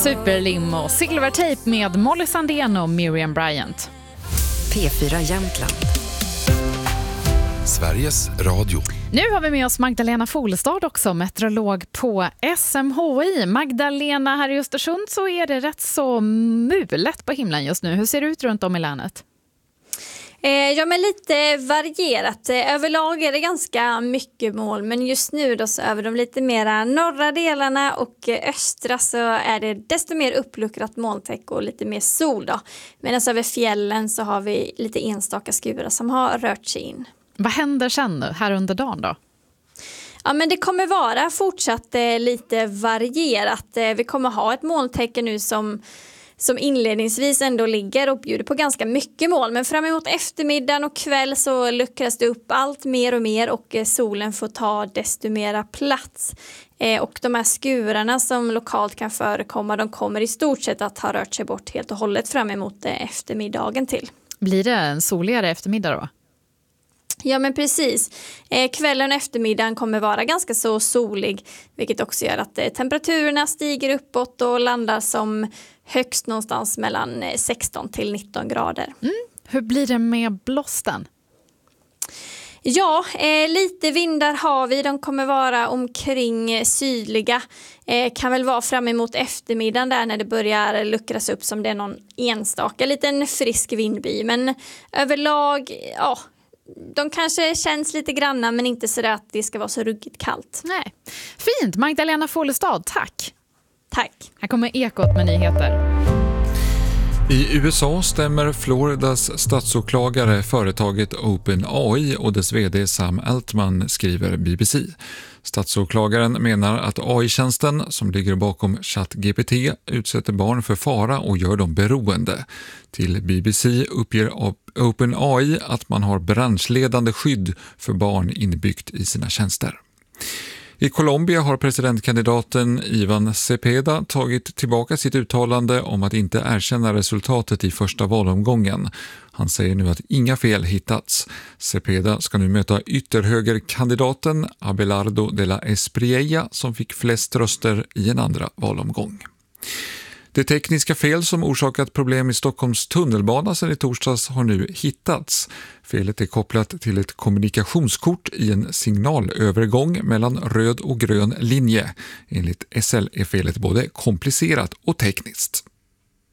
Superlim och Silvertape med Molly Sandén och Miriam Bryant. P4 Jämtland. Sveriges Radio. Nu har vi med oss Magdalena Folestad också, meteorolog på SMHI. Magdalena, här i Östersund så är det rätt så mulet på himlen just nu. Hur ser det ut runt om i länet? Ja, men lite varierat. Överlag är det ganska mycket moln, men just nu då så över de lite mera norra delarna och östra så är det desto mer uppluckrat molntäcke och lite mer sol då. Medan över fjällen så har vi lite enstaka skurar som har rört sig in. Vad händer sen nu, här under dagen då? Ja, men det kommer vara fortsatt lite varierat. Vi kommer ha ett molntäcke nu som inledningsvis ändå ligger och bjuder på ganska mycket moln. Men fram emot eftermiddagen och kväll så luckras det upp allt mer och mer och solen får ta desto mera plats. Och de här skurarna som lokalt kan förekomma, de kommer i stort sett att ha rört sig bort helt och hållet fram emot eftermiddagen till. Blir det en soligare eftermiddag då? Ja, men precis. Kvällen och eftermiddagen kommer vara ganska så solig, vilket också gör att temperaturerna stiger uppåt och landar som högst någonstans mellan 16 till 19 grader. Hur blir det med blåsten? Ja, lite vindar har vi. De kommer vara omkring sydliga. Kan väl vara fram emot eftermiddagen där när det börjar luckras upp som det är någon enstaka liten frisk vindby. Men överlag, ja, de kanske känns lite granna men inte så att det ska vara så ruggigt kallt. Nej. Fint, Magdalena Folestad, tack. Tack. Här kommer Ekot med nyheter. I USA stämmer Floridas statsåklagare företaget OpenAI och dess vd Sam Altman, skriver BBC. Statsåklagaren menar att AI-tjänsten som ligger bakom ChatGPT utsätter barn för fara och gör dem beroende. Till BBC uppger OpenAI att man har branschledande skydd för barn inbyggt i sina tjänster. I Colombia har presidentkandidaten Ivan Cepeda tagit tillbaka sitt uttalande om att inte erkänna resultatet i första valomgången. Han säger nu att inga fel hittats. Cepeda ska nu möta ytterhögerkandidaten Abelardo de la Espriella som fick flest röster i en andra valomgång. Det tekniska fel som orsakat problem i Stockholms tunnelbana sedan i torsdags har nu hittats. Felet är kopplat till ett kommunikationskort i en signalövergång mellan röd och grön linje. Enligt SL är felet både komplicerat och tekniskt.